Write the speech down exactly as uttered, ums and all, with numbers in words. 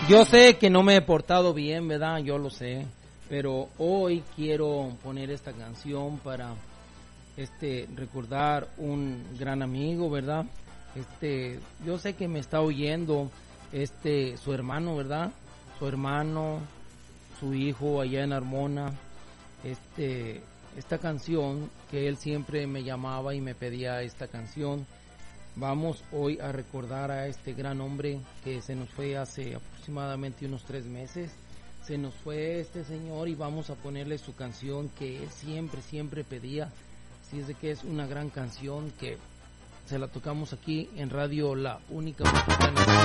Yo sé que no me he portado bien, ¿verdad? Yo lo sé, pero hoy quiero poner esta canción para este recordar un gran amigo, ¿verdad? Este, yo sé que me está oyendo este su hermano, ¿verdad? Su hermano, su hijo allá en Armona. Este, esta canción que él siempre me llamaba y me pedía esta canción. Vamos hoy a recordar a este gran hombre que se nos fue hace aproximadamente unos tres meses. Se nos fue este señor y vamos a ponerle su canción que él siempre, siempre pedía. Así es de que es una gran canción que se la tocamos aquí en Radio La Única Mexicana.